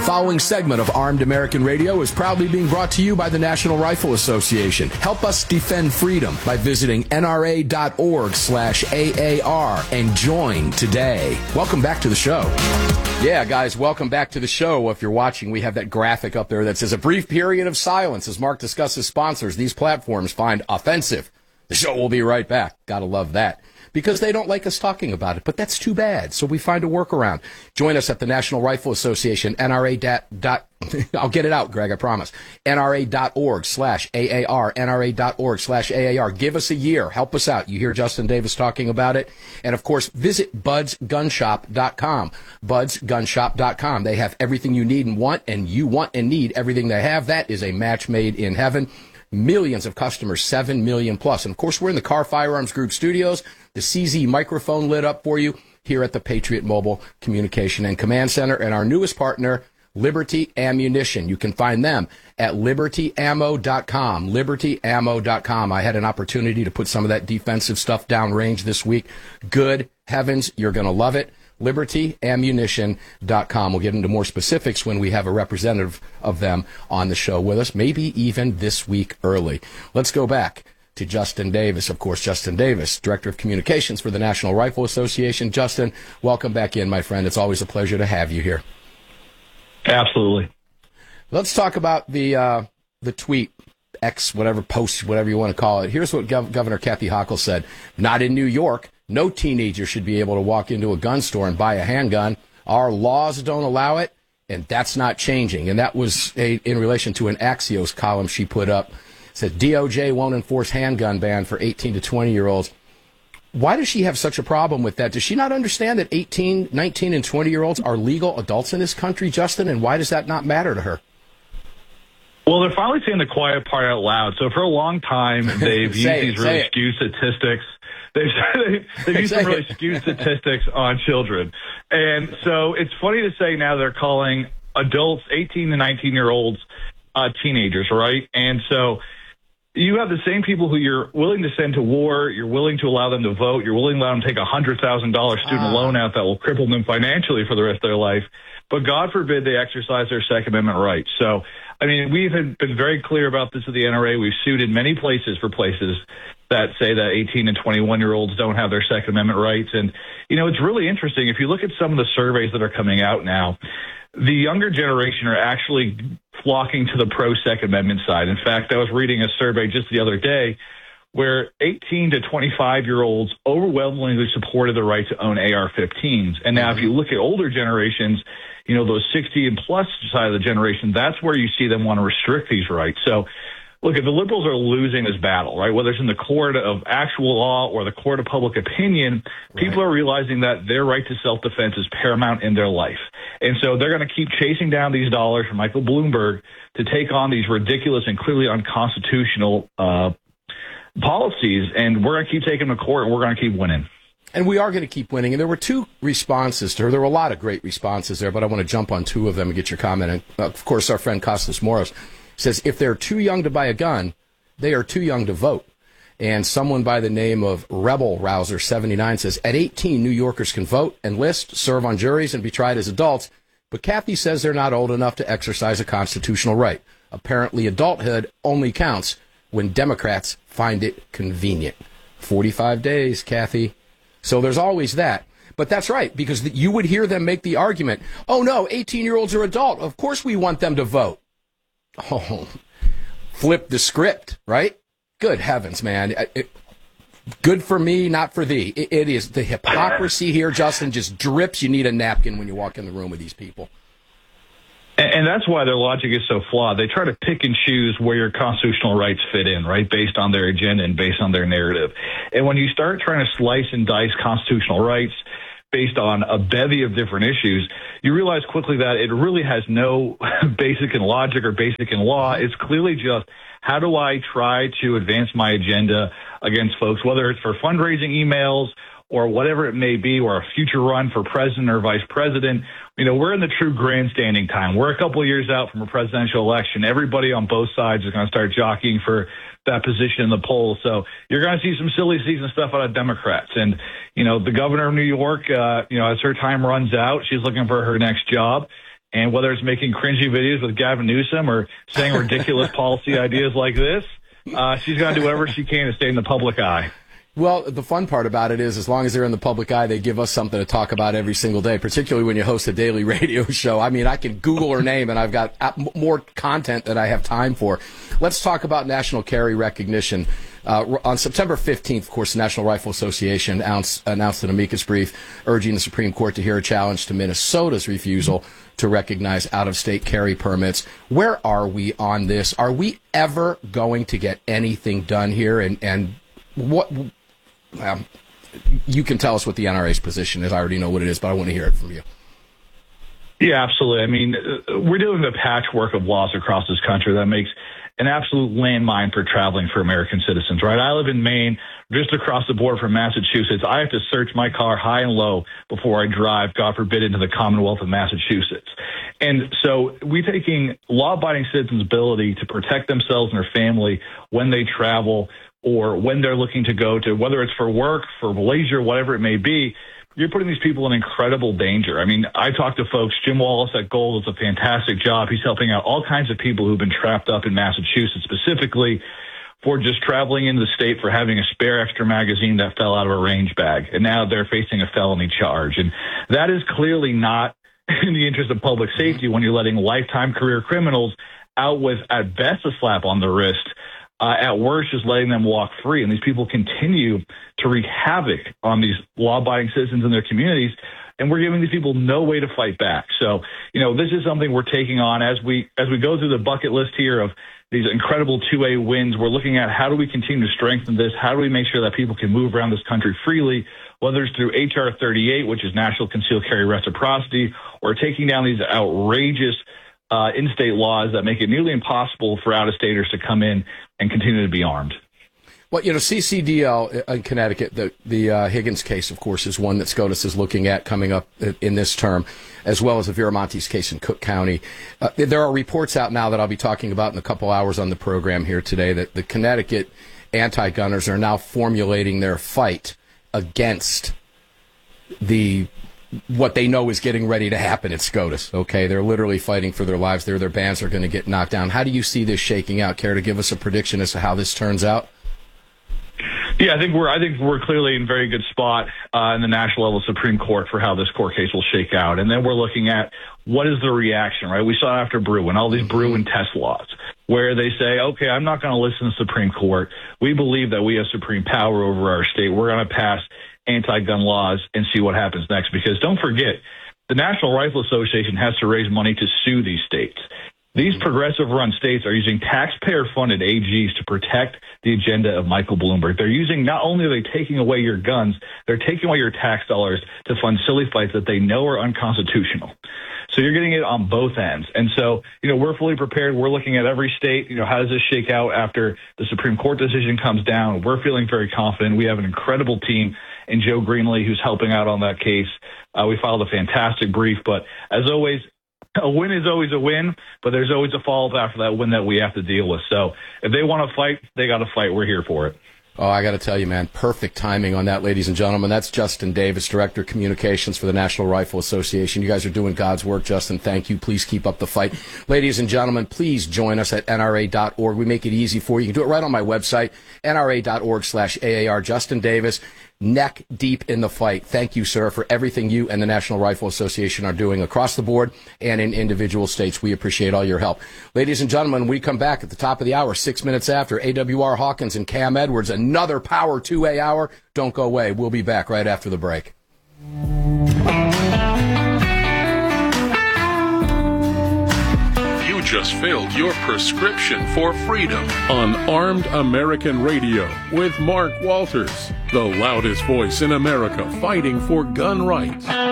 following segment of Armed American Radio is proudly being brought to you by the National Rifle Association. Help us defend freedom by visiting nra.org/AAR and join today. Welcome back to the show. Yeah, guys, welcome back to the show. If you're watching, we have that graphic up there that says a brief period of silence as Mark discusses sponsors these platforms find offensive. The show will be right back. Gotta love that. Because they don't like us talking about it, but that's too bad. So we find a workaround. Join us at the National Rifle Association, I'll get it out, Greg, I promise. NRA.org/AAR, NRA.org/AAR. Give us a year. Help us out. You hear Justin Davis talking about it. And, of course, visit budsgunshop.com. Budsgunshop.com. They have everything you need and want, and you want and need everything they have. That is a match made in heaven. Millions of customers, 7 million plus. And, of course, we're in the Car Firearms Group studios. The CZ microphone lit up for you here at the Patriot Mobile Communication and Command Center. And our newest partner, Liberty Ammunition. You can find them at libertyammo.com, libertyammo.com. I had an opportunity to put some of that defensive stuff downrange this week. Good heavens, you're going to love it. libertyammunition.com. We'll get into more specifics when we have a representative of them on the show with us, maybe even this week early. Let's go back to Justin Davis. Of course, Justin Davis, Director of Communications for the National Rifle Association. Justin, welcome back in, my friend. It's always a pleasure to have you here. Absolutely. Let's talk about the tweet, X, whatever, post, whatever you want to call it. Here's what Governor Kathy Hochul said. Not in New York. No teenager should be able to walk into a gun store and buy a handgun. Our laws don't allow it, and that's not changing. And that was in relation to an Axios column she put up. It said DOJ won't enforce handgun ban for 18 to 20-year-olds. Why does she have such a problem with that? Does she not understand that 18, 19, and 20-year-olds are legal adults in this country, Justin? And why does that not matter to her? Well, they're finally saying the quiet part out loud. So for a long time, they've used these really skewed statistics. They've used some really skewed statistics on children. And so it's funny to say now they're calling adults, 18 to 19-year-olds, teenagers, right? And so you have the same people who you're willing to send to war, you're willing to allow them to vote, you're willing to allow them to take a $100,000 student loan out that will cripple them financially for the rest of their life. But God forbid they exercise their Second Amendment rights. So, I mean, we've been very clear about this at the NRA. We've sued in many places for places that say that 18 and 21-year-olds don't have their Second Amendment rights. And, you know, it's really interesting. If you look at some of the surveys that are coming out now, the younger generation are actually flocking to the pro-Second Amendment side. In fact, I was reading a survey just the other day where 18 to 25-year-olds overwhelmingly supported the right to own AR-15s. And now if you look at older generations, you know, those 60 and plus side of the generation, that's where you see them want to restrict these rights. So, look, if the liberals are losing this battle, right, whether it's in the court of actual law or the court of public opinion, people are realizing that their right to self-defense is paramount in their life. And so they're going to keep chasing down these dollars from Michael Bloomberg to take on these ridiculous and clearly unconstitutional policies. And we're going to keep taking them to court, and we're going to keep winning. And we are going to keep winning. And there were two responses to her. There were a lot of great responses there, but I want to jump on two of them and get your comment. And, of course, our friend Costas Moros says if they're too young to buy a gun, they are too young to vote. And someone by the name of Rebel Rouser 79 says, at 18, New Yorkers can vote, enlist, serve on juries, and be tried as adults. But Kathy says they're not old enough to exercise a constitutional right. Apparently, adulthood only counts when Democrats find it convenient. 45 days, Kathy. So there's always that. But that's right, because you would hear them make the argument, oh, no, 18-year-olds are adult. Of course we want them to vote. Oh, flip the script, right? Good heavens, man. Good for me, not for thee. It is the hypocrisy here, Justin, just drips. You need a napkin when you walk in the room with these people. And that's why their logic is so flawed. They try to pick and choose where your constitutional rights fit in, right, based on their agenda and based on their narrative. And when you start trying to slice and dice constitutional rights based on a bevy of different issues, you realize quickly that it really has no basic in logic or basic in law. It's clearly just, how do I try to advance my agenda against folks, whether it's for fundraising emails or whatever it may be, or a future run for president or vice president. You know, we're in the true grandstanding time. We're a couple of years out from a presidential election. Everybody on both sides is going to start jockeying for that position in the polls. So you're going to see some silly season stuff out of Democrats. And, you know, the governor of New York, as her time runs out, she's looking for her next job. And whether it's making cringy videos with Gavin Newsom or saying ridiculous policy ideas like this, she's going to do whatever she can to stay in the public eye. Well, the fun part about it is as long as they're in the public eye, they give us something to talk about every single day, particularly when you host a daily radio show. I mean, I can Google her name, and I've got more content than I have time for. Let's talk about National Carry Recognition. On September 15th, of course, the National Rifle Association announced an amicus brief urging the Supreme Court to hear a challenge to Minnesota's refusal to recognize out-of-state carry permits. Where are we on this? Are we ever going to get anything done here? And what... you can tell us what the NRA's position is. I already know what it is, but I want to hear it from you. Yeah, absolutely. I mean, we're dealing with a patchwork of laws across this country that makes an absolute landmine for traveling for American citizens, right? I live in Maine, just across the border from Massachusetts. I have to search my car high and low before I drive, God forbid, into the Commonwealth of Massachusetts. And so we're taking law-abiding citizens' ability to protect themselves and their family when they travel or when they're looking to go to, whether it's for work, for leisure, whatever it may be. You're putting these people in incredible danger. I mean, I talk to folks. Jim Wallace at Gold does a fantastic job. He's helping out all kinds of people who've been trapped up in Massachusetts, specifically for just traveling into the state for having a spare extra magazine that fell out of a range bag. And now they're facing a felony charge. And that is clearly not in the interest of public safety when you're letting lifetime career criminals out with, at best, a slap on the wrist. At worst, just letting them walk free. And these people continue to wreak havoc on these law-abiding citizens in their communities, and we're giving these people no way to fight back. So, this is something we're taking on as we go through the bucket list here of these incredible 2A wins. We're looking at how do we continue to strengthen this? How do we make sure that people can move around this country freely, whether it's through H.R. 38, which is National Concealed Carry Reciprocity, or taking down these outrageous in-state laws that make it nearly impossible for out-of-staters to come in and continue to be armed. Well, CCDL in Connecticut, the Higgins case, of course, is one that SCOTUS is looking at coming up in this term, as well as the Viramontes case in Cook County. There are reports out now that I'll be talking about in a couple hours on the program here today that the Connecticut anti-gunners are now formulating their fight against what they know is getting ready to happen at SCOTUS. Okay, they're literally fighting for their lives. Their bands are going to get knocked down. How do you see this shaking out? Care to give us a prediction as to how this turns out? Yeah, I think we're clearly in a very good spot in the national level Supreme Court for how this court case will shake out, and then we're looking at what is the reaction. Right, we saw after Bruen, all these Bruen test laws, where they say, okay, I'm not going to listen to the Supreme Court. We believe that we have supreme power over our state. We're going to pass anti-gun laws and see what happens next. Because don't forget, the National Rifle Association has to raise money to sue these states. These progressive-run states are using taxpayer-funded AGs to protect the agenda of Michael Bloomberg. They're using, not only are they taking away your guns, they're taking away your tax dollars to fund silly fights that they know are unconstitutional. So you're getting it on both ends. And so, we're fully prepared. We're looking at every state. How does this shake out after the Supreme Court decision comes down? We're feeling very confident. We have an incredible team in Joe Greenlee, who's helping out on that case. We filed a fantastic brief, but as always, a win is always a win, but there's always a follow-up after that win that we have to deal with. So if they want to fight, they got to fight. We're here for it. Oh, I got to tell you, man, perfect timing on that, ladies and gentlemen. That's Justin Davis, Director of Communications for the National Rifle Association. You guys are doing God's work, Justin. Thank you. Please keep up the fight. Ladies and gentlemen, please join us at NRA.org. We make it easy for you. You can do it right on my website, NRA.org/AAR. Justin Davis, neck deep in the fight. Thank you, sir, for everything you and the National Rifle Association are doing across the board and in individual states. We appreciate all your help. Ladies and gentlemen, we come back at the top of the hour, 6 minutes after. AWR Hawkins and Cam Edwards, another Power 2A hour. Don't go away. We'll be back right after the break. Just filled your prescription for freedom on Armed American Radio with Mark Walters, the loudest voice in America fighting for gun rights.